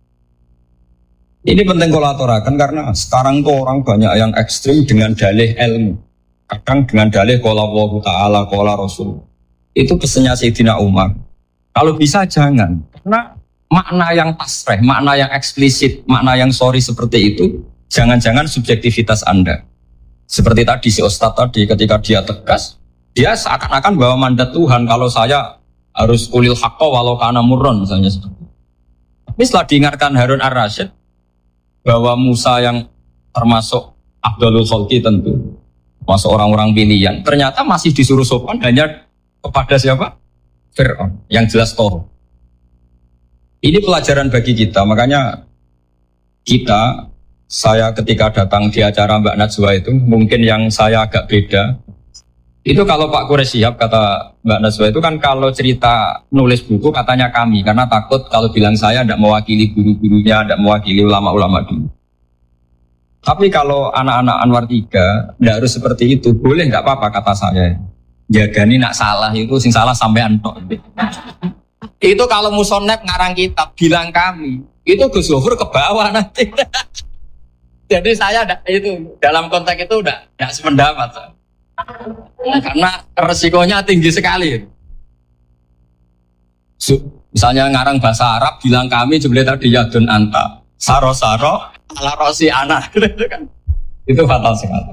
Ini penting kalau aturakan karena sekarang tuh orang banyak yang ekstrim dengan dalih ilmu. Kadang dengan dalih qala Allah Ta'ala, qala Rasul. Itu pesannya Sayyidina Umar. Kalau bisa jangan. Karena makna yang tasreh, makna yang eksplisit, makna yang sorry seperti itu, jangan-jangan subjektivitas Anda. Seperti tadi si Ustadz tadi, ketika dia tegas, dia seakan-akan bawa mandat Tuhan, kalau saya harus kulil haqqa walau kana murron, misalnya seperti itu. Tapi setelah diingatkan Harun ar-Rasyid, bahwa Musa yang termasuk Abdul Khalqi tentu, masuk orang-orang pilihan, ternyata masih disuruh sopan hanya kepada siapa? Fir'aun, yang jelas toh. Ini pelajaran bagi kita, makanya kita, saya ketika datang di acara Mbak Najwa itu, mungkin yang saya agak beda, itu kalau Pak Quraish Shihab kata Mbak Najwa itu kan kalau cerita nulis buku katanya kami, karena takut kalau bilang saya tidak mewakili guru-gurunya, tidak mewakili ulama-ulama dulu. Tapi kalau anak-anak Anwar tiga, tidak harus seperti itu, boleh nggak apa-apa kata saya. Jagani nak salah itu, sing salah sampai antok. Itu kalau musonep ngarang kitab bilang kami, itu Gus Sofur ke bawah nanti. Jadi saya itu dalam konteks itu udah tidak sependapat. Karena resikonya tinggi sekali. Misalnya ngarang bahasa Arab bilang kami jumlah tadi yadun anta saro saro ala rosi anak gitu kan. Itu fatal sekali.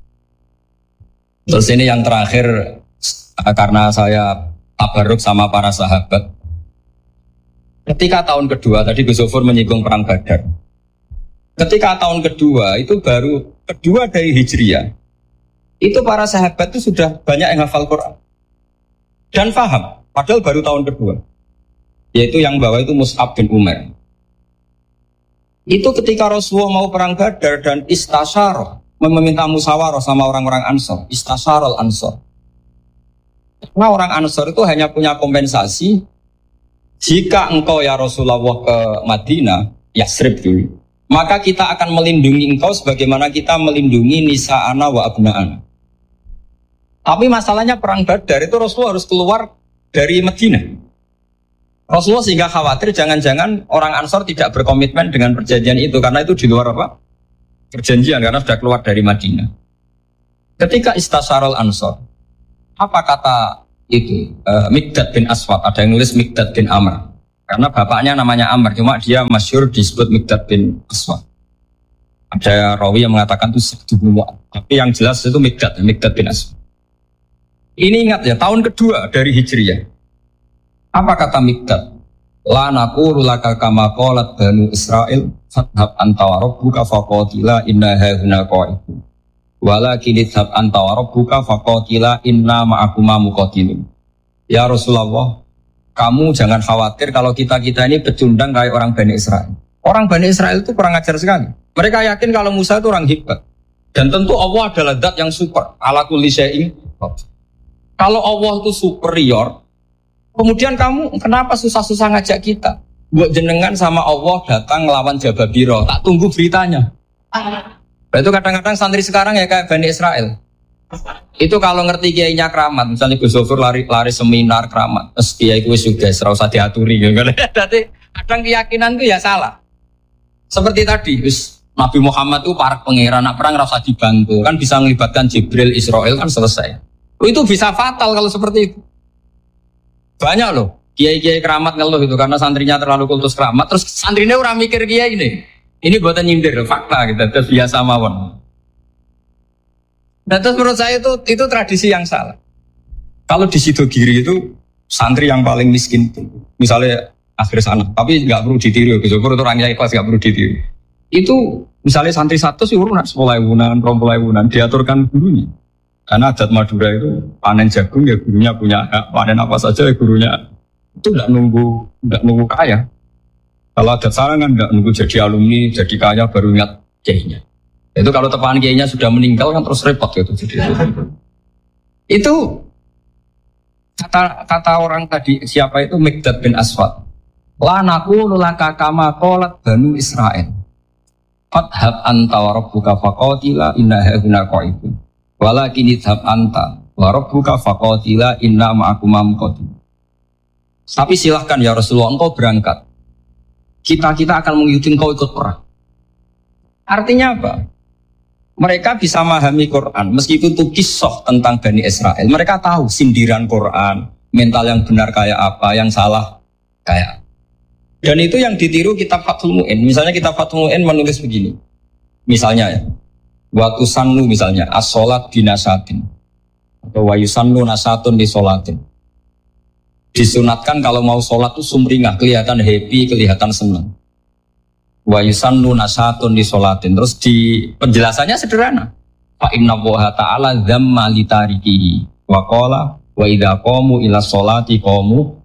Terus ini yang terakhir, karena saya tabarruk sama para sahabat. Ketika tahun kedua, tadi Gus Sofur menyinggung perang Badar. Ketika tahun kedua, itu baru kedua dari Hijriah. Itu para sahabat itu sudah banyak yang hafal Quran. Dan paham, padahal baru tahun kedua. Yaitu yang bawa itu Mus'ab bin Umar. Itu ketika Rasulullah mau perang Badar dan istasyarah, meminta musyawarah sama orang-orang Ansor. Istasyarah Ansor. Karena orang Ansor itu hanya punya kompensasi, jika engkau ya Rasulullah ke Madinah, Yasrib dulu, maka kita akan melindungi engkau sebagaimana kita melindungi nisa'ana wa abna'ana. Tapi masalahnya perang Badar itu Rasulullah harus keluar dari Madinah. Rasulullah sehingga khawatir jangan-jangan orang Ansor tidak berkomitmen dengan perjanjian itu, karena itu di luar apa? Perjanjian, karena sudah keluar dari Madinah. Ketika istasyarul Ansor, apa kata itu? Uh, Mikdad bin Aswad, ada yang nulis Mikdad bin Amr. Karena bapaknya namanya Amr, cuma dia masyhur disebut Mikdad bin Aswad. Ada rawi yang mengatakan itu sebetulnya, tapi yang jelas itu Mikdad, Mikdad bin Aswad. Ini ingat ya, tahun kedua dari Hijriah. Apa kata Mikdad? La naqulu laka kama qalat Banu Israil fadhhab anta wa rabbuka faqatila inna hauna qa'idun. Walakin idhhab anta wa rabbuka faqatila inna ma'akuma muqatilun. Ya Rasulullah, kamu jangan khawatir kalau kita-kita ini pecundang kayak orang Bani Israel. Orang Bani Israel itu kurang ajar sekali. Mereka yakin kalau Musa itu orang hebat. Dan tentu Allah adalah zat yang super. Ala kulli syai'in. Kalau Allah itu superior, kemudian kamu kenapa susah-susah ngajak kita? Buat jenengan sama Allah datang ngelawan Jababiro, tak tunggu beritanya. Itu kadang-kadang santri sekarang ya kayak Bani Israel. Itu kalau ngerti kiainya keramat, misalnya Gus Zofur lari, lari seminar keramat, terus kiai gue juga serau usah diaturi. Jadi kadang keyakinan itu ya salah. Seperti tadi, Gus, Nabi Muhammad itu para pangeran, nak perang rasa dibantu, kan bisa melibatkan Jibril, Israel kan selesai. Itu bisa fatal kalau seperti itu. Banyak loh kiai-kiai keramat ngeluh itu karena santrinya terlalu kultus keramat, terus santrinya orang mikir kiai ini ini buatan nyindir fakta gitu, terus biasa mawon. Dan terus menurut saya itu itu tradisi yang salah. Kalau di Sidogiri itu santri yang paling miskin itu misalnya akhir sana, tapi nggak perlu ditiru, gitu. Itu orangnya ikhlas nggak perlu ditiru. Itu misalnya santri satu sih urun sepuluh wunan, rompulai wunan diaturkan gurunya. Karena adat Madura itu panen jagung ya gurunya punya hak, panen apa saja ya gurunya. Itu tidak nunggu tidak nunggu kaya. Kalau adat sana kan tidak nunggu jadi alumni, jadi kaya baru ingat kiainya. Itu kalau tepahan kiainya sudah meninggal kan terus repot gitu. Jadi itu kata kata orang tadi siapa itu Mikdad bin Aswad. La naqulu laka kama qalat Banu Israil. Fadhhab anta wa rabbuka faqatila inna hauna qa'idun. Walakin idhab anta wa rabbuka faqatila inna ma'akuma muqatilun. Tapi silahkan ya Rasulullah, engkau berangkat. Kita-kita akan mengikuti engkau ikut perang. Artinya apa? Mereka bisa memahami Quran meskipun itu kisah tentang Bani Israel. Mereka tahu sindiran Quran, mental yang benar kayak apa, yang salah kayak apa. Dan itu yang ditiru kitab Fathul Mu'in. Misalnya kitab Fathul Mu'in menulis begini. Misalnya ya, waktu sannu misalnya as-sholat binasatin atau wayusannu nasatun di sholatin, disunatkan kalau mau sholat itu sumringah, kelihatan happy, kelihatan senang. Wayusannu nasatun di sholatin. Terus di penjelasannya sederhana, fa inna Allaha ta'ala dzamma li tarikihi wa qala wa idza qamu ila sholati qamu.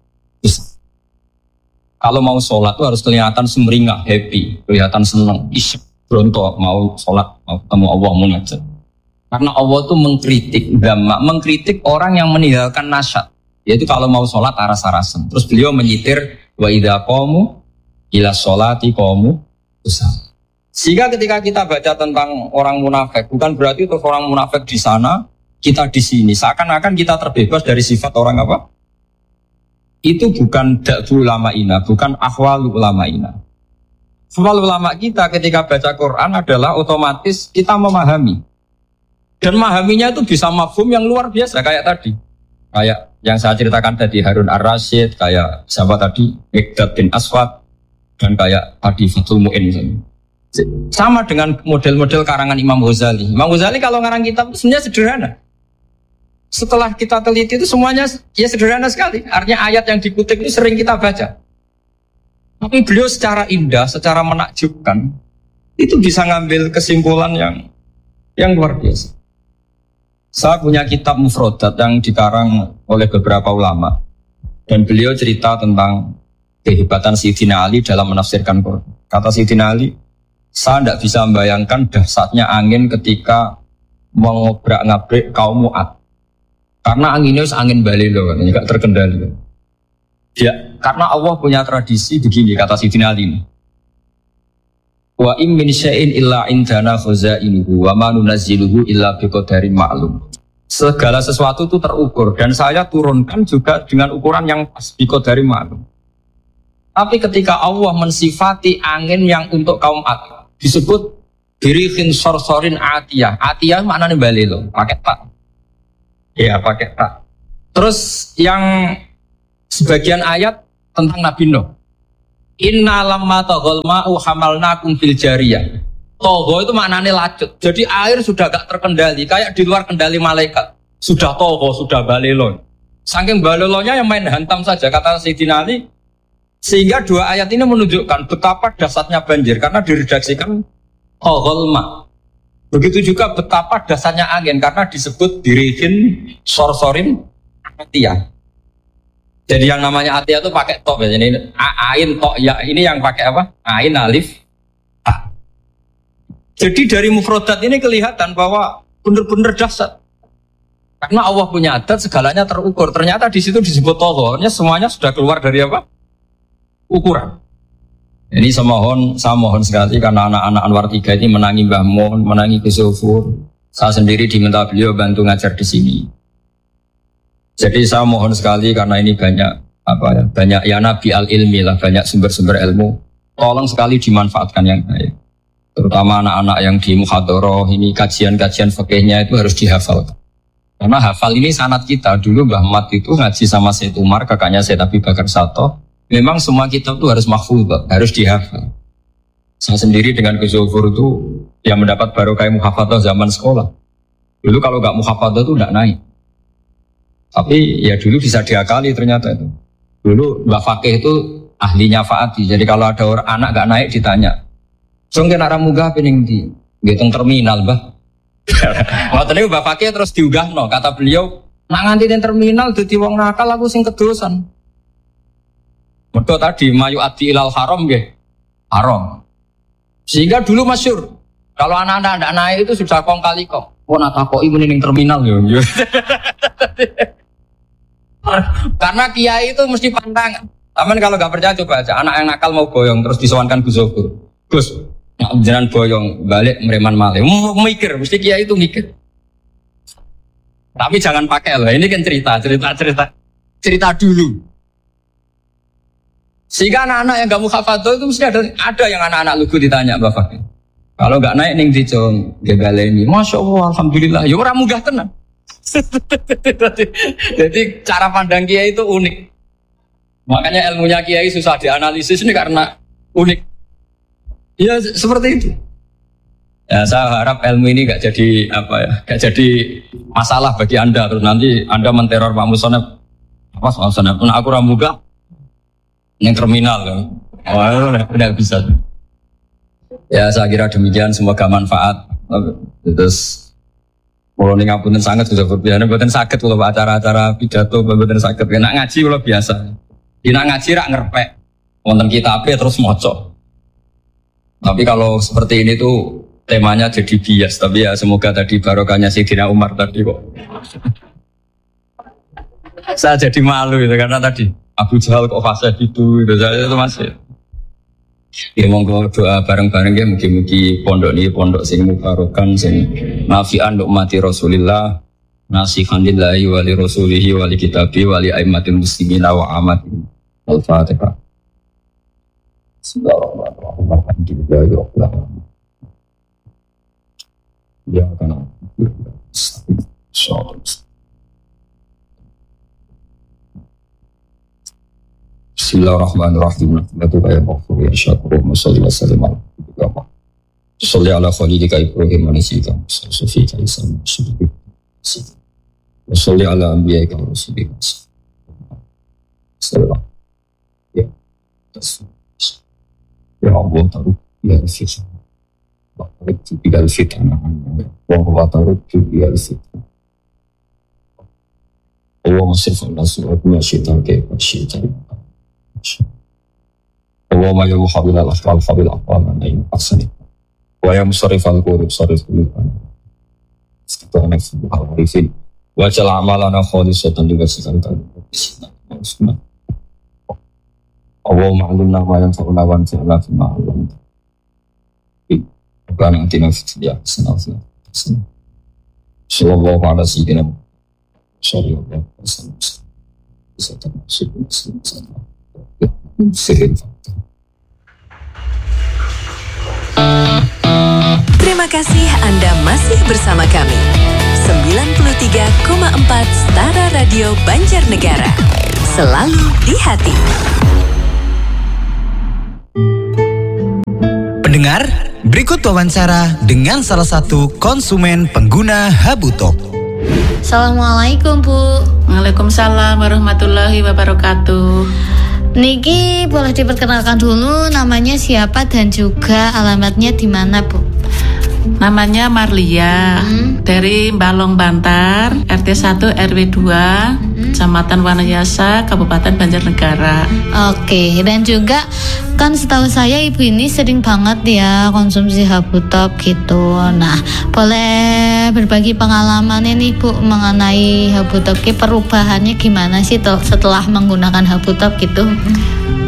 Kalau mau sholat itu harus kelihatan sumringah, happy, kelihatan senang, isyuk berontok mau sholat, mau ketemu Allah munajat. Karena Allah itu mengkritik dhamma, mengkritik orang yang meninggalkan nasyat, yaitu kalau mau sholat aras-arasan. Terus beliau menyitir wa idza qamu ila sholati qamu usah. Sehingga ketika kita baca tentang orang munafik, bukan berarti untuk orang munafik di sana, kita di sini. Seakan-akan kita terbebas dari sifat orang apa? Itu bukan da'bu ulama'ina, bukan ahwalu ulama'ina. Ahwal ulama kita ketika baca Quran adalah otomatis kita memahami. Dan memahaminya itu bisa mafhum yang luar biasa, kayak tadi. Kayak yang saya ceritakan tadi, Harun Ar-Rasyid, kayak siapa tadi, Mikdad bin Aswad, dan kayak tadi Fathul Mu'in misalnya. Sama dengan model-model karangan Imam Ghazali. Imam Ghazali kalau ngarang kitab sebenarnya sederhana. Setelah kita teliti itu semuanya ya sederhana sekali. Artinya ayat yang dikutip itu sering kita baca. Tapi beliau secara indah, secara menakjubkan, itu bisa ngambil kesimpulan yang yang luar biasa. Saya punya kitab Mufrodat yang dikarang oleh beberapa ulama. Dan beliau cerita tentang kehebatan Sayyidina Ali dalam menafsirkan Quran. Kata Sayyidina Ali, saya tidak bisa membayangkan dahsyatnya angin ketika mengobrak-ngabrik kaum Mu'ad. Karena anginnya angin balelo, nggak terkendali. Ya, karena Allah punya tradisi begini, kata Sayyidina Ali. Wa in min syai'in illa indana khazainuhu wa ma nunazziluhu illa biqadarin ma'lum. Segala sesuatu itu terukur dan saya turunkan juga dengan ukuran yang pas, biqadarin ma'lum. Tapi ketika Allah mensifati angin yang untuk kaum Ad disebut birihin sorsorin atiyah. Atiyah maknanya balelo, pakai tak. Ya, pakai tak. Terus yang sebagian ayat tentang Nabi Nuh. Inna lamma taghal ma'u hamalnakum fil jariyah. Togho itu maknanya lacut. Jadi air sudah gak terkendali, kayak di luar kendali malaikat. Sudah togho, sudah balelo. Saking balelonya yang main hantam saja, kata Sayyidina Ali. Sehingga dua ayat ini menunjukkan betapa dahsyatnya banjir karena diredaksikan ghalma. Begitu juga betapa dahsyatnya angin karena disebut dirihin sorsorin atia. Jadi yang namanya atia itu pakai tok ya. Ini ain tok ya, ini yang pakai apa? Ain alif ta. Jadi dari mufradat ini kelihatan bahwa benar-benar dahsyat. Karena Allah punya adat segalanya terukur. Ternyata di situ disebut tohornya semuanya sudah keluar dari apa? Ukuran. Ini saya mohon, saya mohon sekali karena anak-anak Anwar tiga ini menangi Mbah Mun, menangi Gus Zufur. Saya sendiri diminta beliau bantu ngajar di sini. Jadi saya mohon sekali karena ini banyak apa ya, banyak ya nabi al ilmi lah, banyak sumber-sumber ilmu. Tolong sekali dimanfaatkan yang baik. Terutama anak-anak yang di muhadharah ini kajian-kajian fikihnya itu harus dihafal. Karena hafal ini sanad kita. Dulu Mbah Mat itu ngaji sama Syed Umar, kakaknya Syed Abi Bakar Sato. Memang semua kitab itu harus mahfudz, harus dihafal. Saya sendiri dengan Gus Zufur itu yang mendapat barokah muhafadzah zaman sekolah. Dulu kalau nggak muhafadzah itu nggak naik. Tapi ya dulu bisa diakali ternyata itu. Dulu Mbak Fakih itu ahlinya Faati. Jadi kalau ada orang anak nggak naik ditanya, "Song kena ramuga pening di ngitung terminal, Mbah." Waktu itu Mbak Fakih terus diugah no, kata beliau, "Nak nganti den terminal dadi wong nakal aku sing kedosan." Mergo tadi mayu adi ilal haram nggih. Haram. Sehingga dulu masyhur kalau anak-anak ndak naik itu sudah kong kali kok. Oh nak takoki muni ning terminal yo. Karena kiai itu mesti pantangan. Taman kalau nggak percaya coba aja. Anak yang nakal mau boyong terus disowankan Gus Zufur. Gus, nak jenengan boyong balik mereman malih. Mikir, mesti kiai itu mikir. Tapi jangan pakai loh. Ini kan cerita, cerita, cerita, cerita dulu. Sehingga anak-anak yang nggak muhafadzah itu mesti ada, ada yang anak-anak lugu ditanya Mbak Fakih. Kalau nggak naik ning dicong gegaleni, masya Allah, alhamdulillah. Ya orang munggah tenang. Jadi cara pandang kiai itu unik. Makanya ilmunya kiai susah dianalisis ini karena unik. Ya seperti itu. Ya saya harap ilmu ini nggak jadi apa ya, nggak jadi masalah bagi anda. Terus nanti anda menteror Pak Musonep. Apa Pak Musonep? Nah, aku ramuga yang terminal kan. Oh, udah bisa. Ya saya kira demikian, semoga manfaat. Terus kalau ini ngapunten sangat sudah berbiasa, buatan sakit kalau acara-acara pidato, buatan sakit. Nak ngaji kalau biasa. Nak ngaji rak ngerpek. Wonten kitabnya terus mocok. Tapi kalau seperti ini tuh temanya jadi bias. Tapi ya semoga tadi barokahnya Sayyidina Umar tadi kok. Saya jadi malu itu karena tadi Abu Jahal kok fase gitu, gitu saya itu masih. Ya monggo doa bareng-bareng ya, mugi-mugi pondok ini pondok sing mubarokan sing nafi'an untuk mati Rasulillah, nasihan lillahi wa li rasulihi wa li kitabi wa li aimmatil muslimin wa amatin. Al-Fatihah. Bismillahirrahmanirrahim. Ya kana. Insyaallah. Bismillahirrahmanirrahim. Nabiyyu ya maghfur ya syakur wa sallallahu alaihi wa sallam. Shalli ala khalidika Ibrahim wa nisika sufika isam syukur. Wa shalli ala anbiya'ika wa rasulika. Sallallahu. Ya. Ya Allah taruh ya sisa. Wa itu tidak fitnah. Wa huwa taruh ya sisa. Allah masif Allah subhanahu wa ta'ala ke syaitan. Allahumma ya muhabbil al-afal fabil aqwal naim asani wa ya musarrif al-qulub sarrif qulubana istana subhanahu wa ta'ala wa jal amalana khalisatan li wajhika bismillah Allahumma allimna ma yanfa'una wa anfa'na bima 'allamtana Rabbana atina fid dunya hasanatan sallallahu ala sayyidina sallallahu alaihi wasallam. Terima kasih Anda masih bersama kami. sembilan puluh tiga koma empat Setara Radio Banjarnegara. Selalu di hati. Pendengar, berikut wawancara dengan salah satu konsumen pengguna Habutalk. Assalamualaikum Bu. Waalaikumsalam warahmatullahi wabarakatuh. Niki boleh diperkenalkan dulu namanya siapa dan juga alamatnya di mana, Bu? Namanya Marlia, hmm. dari Balong Bantar, R T satu R W dua, hmm. Kecamatan Wanayasa, Kabupaten Banjarnegara. Oke, dan juga kan setahu saya ibu ini sering banget ya konsumsi Habutop gitu. Nah, boleh berbagi pengalaman ini Bu mengenai Habutop, perubahannya gimana sih setelah menggunakan Habutop gitu?